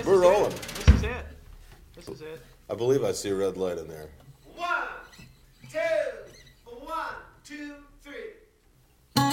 We're rolling. This is it. I believe I see a red light in there.